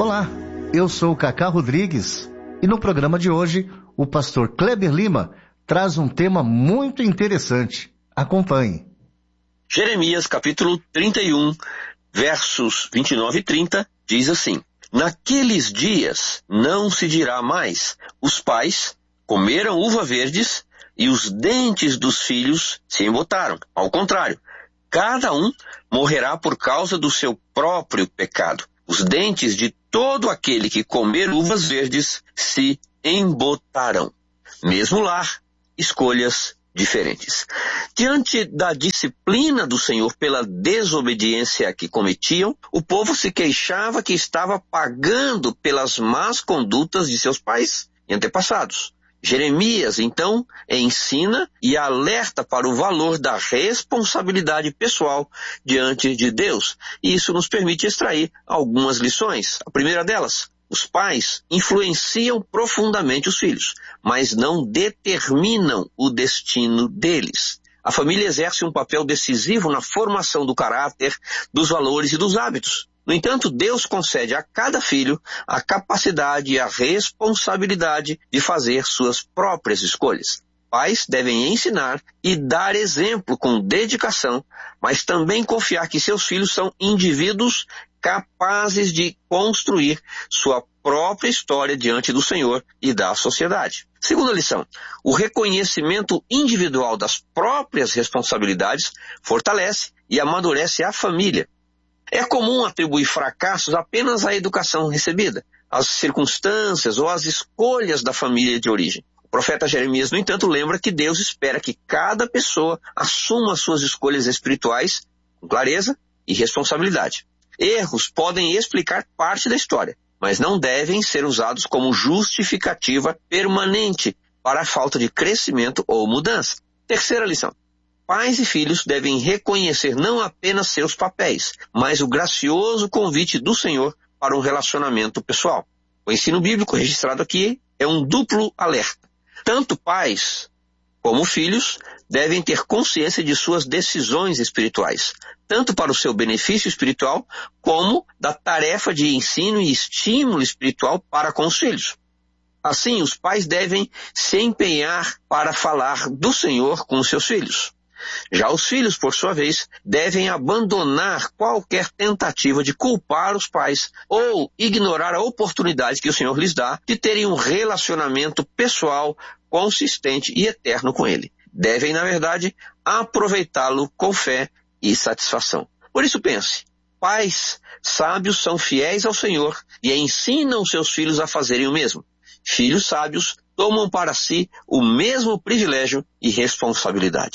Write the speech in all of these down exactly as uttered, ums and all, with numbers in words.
Olá, eu sou o Cacá Rodrigues e no programa de hoje o pastor Kleber Lima traz um tema muito interessante. Acompanhe. Jeremias capítulo trinta e um, versos vinte e nove e trinta, diz assim: Naqueles dias não se dirá mais, os pais comeram uva verdes e os dentes dos filhos se embotaram. Ao contrário, cada um morrerá por causa do seu próprio pecado. Os dentes de todo aquele que comer uvas verdes se embotarão. Mesmo lar, escolhas diferentes. Diante da disciplina do Senhor pela desobediência que cometiam, o povo se queixava que estava pagando pelas más condutas de seus pais e antepassados. Jeremias, então, ensina e alerta para o valor da responsabilidade pessoal diante de Deus. E isso nos permite extrair algumas lições. A primeira delas: os pais influenciam profundamente os filhos, mas não determinam o destino deles. A família exerce um papel decisivo na formação do caráter, dos valores e dos hábitos. No entanto, Deus concede a cada filho a capacidade e a responsabilidade de fazer suas próprias escolhas. Pais devem ensinar e dar exemplo com dedicação, mas também confiar que seus filhos são indivíduos capazes de construir sua própria história diante do Senhor e da sociedade. Segunda lição: o reconhecimento individual das próprias responsabilidades fortalece e amadurece a família. É comum atribuir fracassos apenas à educação recebida, às circunstâncias ou às escolhas da família de origem. O profeta Jeremias, no entanto, lembra que Deus espera que cada pessoa assuma suas escolhas espirituais com clareza e responsabilidade. Erros podem explicar parte da história, mas não devem ser usados como justificativa permanente para a falta de crescimento ou mudança. Terceira lição: pais e filhos devem reconhecer não apenas seus papéis, mas o gracioso convite do Senhor para um relacionamento pessoal. O ensino bíblico registrado aqui é um duplo alerta. Tanto pais como filhos devem ter consciência de suas decisões espirituais, tanto para o seu benefício espiritual, como da tarefa de ensino e estímulo espiritual para com os filhos. Assim, os pais devem se empenhar para falar do Senhor com os seus filhos. Já os filhos, por sua vez, devem abandonar qualquer tentativa de culpar os pais ou ignorar a oportunidade que o Senhor lhes dá de terem um relacionamento pessoal, consistente e eterno com Ele. Devem, na verdade, aproveitá-lo com fé e satisfação. Por isso pense: pais sábios são fiéis ao Senhor e ensinam seus filhos a fazerem o mesmo. Filhos sábios tomam para si o mesmo privilégio e responsabilidade.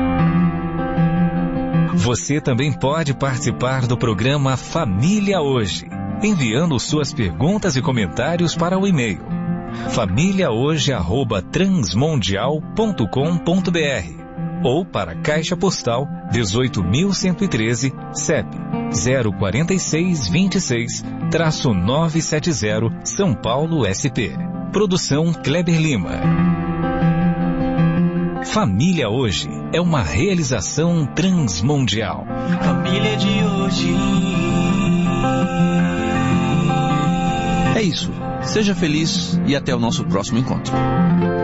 Você também pode participar do programa Família Hoje, enviando suas perguntas e comentários para o e-mail família hoje arroba transmundial ponto com ponto br ou para a Caixa Postal dezoito mil cento e treze, C E P zero quatro seis dois seis, nove sete zero, São Paulo, S P. Produção Kleber Lima. Família Hoje é uma realização transmundial. Família de hoje. É isso. Seja feliz e até o nosso próximo encontro.